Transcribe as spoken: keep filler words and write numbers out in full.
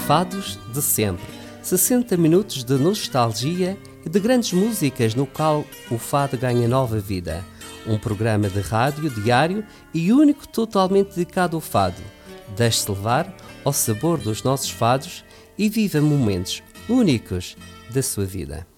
fados de sempre. sessenta minutos de nostalgia e de grandes músicas no qual o fado ganha nova vida. Um programa de rádio diário e único totalmente dedicado ao fado. Deixe-se levar ao sabor dos nossos fados e viva momentos únicos da sua vida.